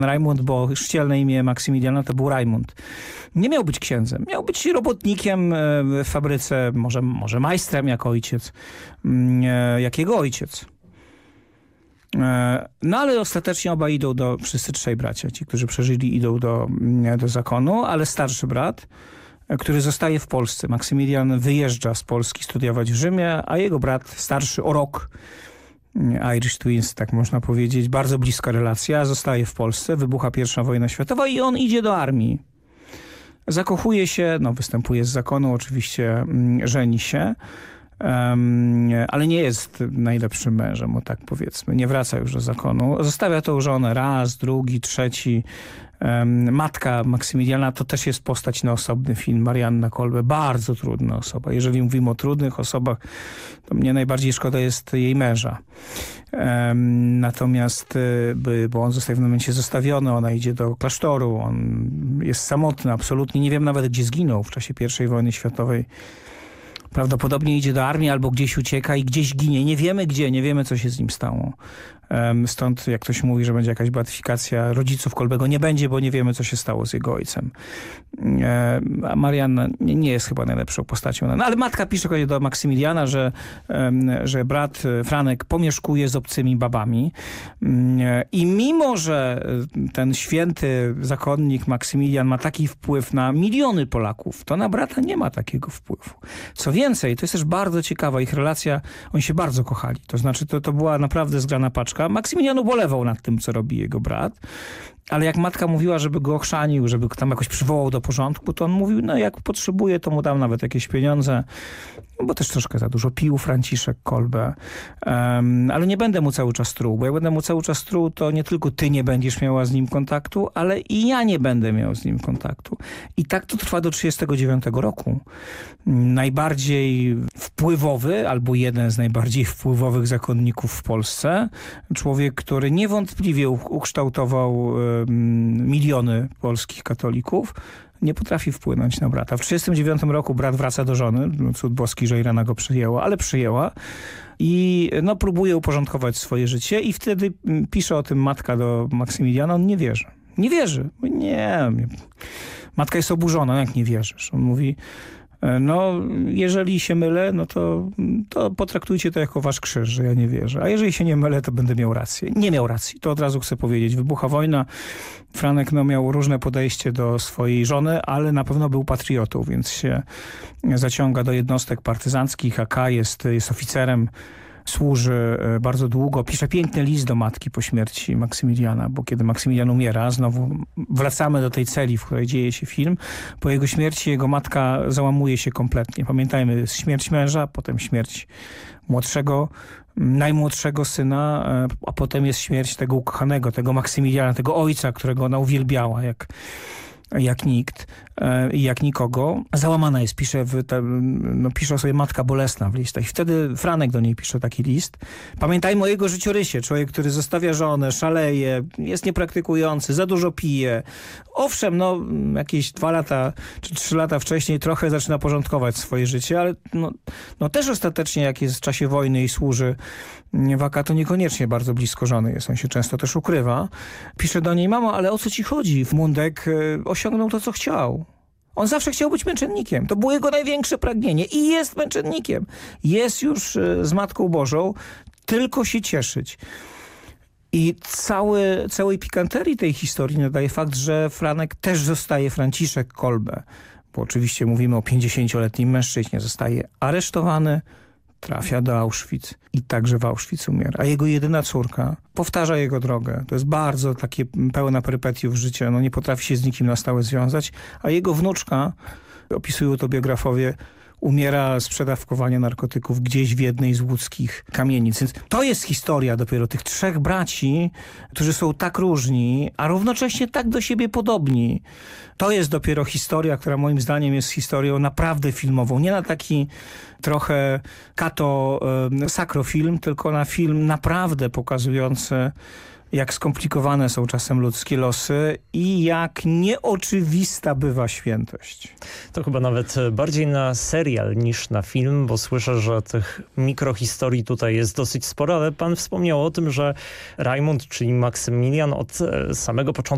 Rajmund, bo chrzcielne imię Maksymiliana to był Rajmund. Nie miał być księdzem, miał być robotnikiem w fabryce, może majstrem jak ojciec, jak jego ojciec. No ale ostatecznie obaj idą wszyscy trzej bracia, ci, którzy przeżyli, idą do zakonu, ale starszy brat, który zostaje w Polsce. Maksymilian wyjeżdża z Polski studiować w Rzymie, a jego brat starszy o rok, Irish Twins, tak można powiedzieć, bardzo bliska relacja, zostaje w Polsce, wybucha I wojna światowa i on idzie do armii. Zakochuje się, występuje z zakonu, oczywiście żeni się, ale nie jest najlepszym mężem, o tak powiedzmy. Nie wraca już do zakonu. Zostawia tą żonę raz, drugi, trzeci. Matka Maksymiliana to też jest postać na osobny film. Marianna Kolbe, bardzo trudna osoba. Jeżeli mówimy o trudnych osobach, to mnie najbardziej szkoda jest jej męża. Natomiast, bo on zostaje w momencie zostawiony, ona idzie do klasztoru, on jest samotny absolutnie. Nie wiem nawet, gdzie zginął w czasie I wojny światowej. Prawdopodobnie idzie do armii albo gdzieś ucieka i gdzieś ginie. Nie wiemy gdzie, nie wiemy co się z nim stało. Stąd jak ktoś mówi, że będzie jakaś beatyfikacja rodziców Kolbego, nie będzie, bo nie wiemy co się stało z jego ojcem. A Marianna nie jest chyba najlepszą postacią. No, ale matka pisze do Maksymiliana, że brat Franek pomieszkuje z obcymi babami. I mimo, że ten święty zakonnik Maksymilian ma taki wpływ na miliony Polaków, to na brata nie ma takiego wpływu. Co więcej, to jest też bardzo ciekawa ich relacja. Oni się bardzo kochali. To znaczy to była naprawdę zgrana paczka. Maksymilian ubolewał nad tym, co robi jego brat. Ale jak matka mówiła, żeby go ochrzanił, żeby go tam jakoś przywołał do porządku, to on mówił, jak potrzebuje, to mu dam nawet jakieś pieniądze. Bo też troszkę za dużo pił Franciszek Kolbe. Ale nie będę mu cały czas truł, bo jak będę mu cały czas truł, to nie tylko ty nie będziesz miała z nim kontaktu, ale i ja nie będę miał z nim kontaktu. I tak to trwa do 1939 roku. Najbardziej wpływowy, albo jeden z najbardziej wpływowych zakonników w Polsce. Człowiek, który niewątpliwie ukształtował miliony polskich katolików, nie potrafi wpłynąć na brata. W 1939 roku brat wraca do żony. Cud boski, że Irena go przyjęła, ale przyjęła. I próbuje uporządkować swoje życie i wtedy pisze o tym matka do Maksymiliana. On nie wierzy. Nie wierzy. Nie. Matka jest oburzona. Jak nie wierzysz? On mówi, jeżeli się mylę, to potraktujcie to jako wasz krzyż, że ja nie wierzę. A jeżeli się nie mylę, to będę miał rację. Nie miał racji, to od razu chcę powiedzieć. Wybucha wojna. Franek miał różne podejście do swojej żony, ale na pewno był patriotą, więc się zaciąga do jednostek partyzanckich. AK jest oficerem, służy bardzo długo. Pisze piękny list do matki po śmierci Maksymiliana, bo kiedy Maksymilian umiera, znowu wracamy do tej celi, w której dzieje się film. Po jego śmierci jego matka załamuje się kompletnie. Pamiętajmy, śmierć męża, potem śmierć najmłodszego syna, a potem jest śmierć tego ukochanego, tego Maksymiliana, tego ojca, którego ona uwielbiała, jak nikt i jak nikogo. Załamana jest, pisze o sobie matka bolesna w listach. I wtedy Franek do niej pisze taki list. Pamiętajmy o jego życiorysie. Człowiek, który zostawia żonę, szaleje, jest niepraktykujący, za dużo pije. Owszem, jakieś 2 lata czy 3 lata wcześniej trochę zaczyna porządkować swoje życie, ale też ostatecznie, jak jest w czasie wojny i służy w AK, to niekoniecznie bardzo blisko żony jest. On się często też ukrywa. Pisze do niej, mamo, ale o co ci chodzi? Mundek osiągnął to, co chciał. On zawsze chciał być męczennikiem. To było jego największe pragnienie i jest męczennikiem. Jest już z Matką Bożą, tylko się cieszyć. I całej pikanterii tej historii nadaje fakt, że Franek też zostaje Franciszek Kolbe. Bo oczywiście mówimy o 50-letnim mężczyźnie. Zostaje aresztowany, trafia do Auschwitz i także w Auschwitz umiera. A jego jedyna córka powtarza jego drogę. To jest bardzo takie pełna perypetiów życia. Nie potrafi się z nikim na stałe związać. A jego wnuczka, opisują to biografowie, umiera z przedawkowania narkotyków gdzieś w jednej z łódzkich kamienic. Więc to jest historia dopiero tych 3 braci, którzy są tak różni, a równocześnie tak do siebie podobni. To jest dopiero historia, która moim zdaniem jest historią naprawdę filmową. Nie na taki trochę sakrofilm, tylko na film naprawdę pokazujący, jak skomplikowane są czasem ludzkie losy i jak nieoczywista bywa świętość. To chyba nawet bardziej na serial niż na film, bo słyszę, że tych mikrohistorii tutaj jest dosyć sporo, ale pan wspomniał o tym, że Rajmund, czyli Maksymilian od samego początku